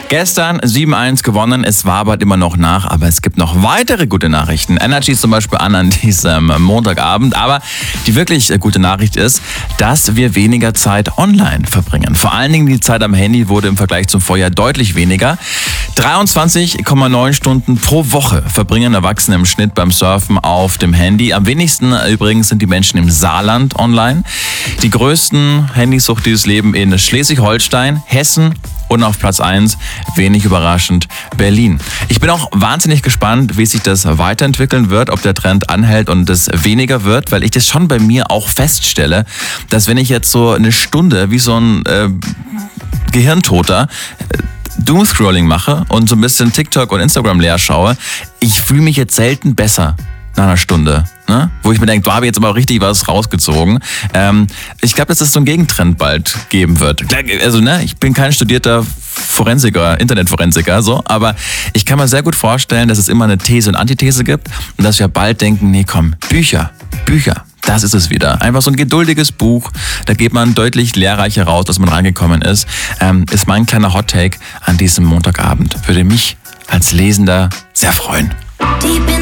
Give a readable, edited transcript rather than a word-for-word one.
Gestern 7-1 gewonnen, es wabert immer noch nach, aber es gibt noch weitere gute Nachrichten. Energy ist zum Beispiel an diesem Montagabend, aber die wirklich gute Nachricht ist, dass wir weniger Zeit online verbringen. Vor allen Dingen die Zeit am Handy wurde im Vergleich zum Vorjahr deutlich weniger. 23,9 Stunden pro Woche verbringen Erwachsene im Schnitt beim Surfen auf dem Handy. Am wenigsten übrigens sind die Menschen im Saarland online. Die größten Handysucht dieses Leben in Schleswig-Holstein, Hessen und auf Platz 1, wenig überraschend, Berlin. Ich bin auch wahnsinnig gespannt, wie sich das weiterentwickeln wird, ob der Trend anhält und es weniger wird, weil ich das schon bei mir auch feststelle, dass wenn ich jetzt so eine Stunde wie so ein Gehirntoter Doomscrolling mache und so ein bisschen TikTok und Instagram leer schaue, ich fühle mich jetzt selten besser nach einer Stunde, ne? Wo ich mir denke, da habe ich jetzt aber auch richtig was rausgezogen. Ich glaube, dass es so einen Gegentrend bald geben wird. Also, ich bin kein studierter Forensiker, Internetforensiker, so, aber ich kann mir sehr gut vorstellen, dass es immer eine These und Antithese gibt und dass wir bald denken, nee, komm, Bücher. Das ist es wieder. Einfach so ein geduldiges Buch, da geht man deutlich lehrreicher raus, als man reingekommen ist. Ist mein kleiner Hot-Take an diesem Montagabend. Würde mich als Lesender sehr freuen.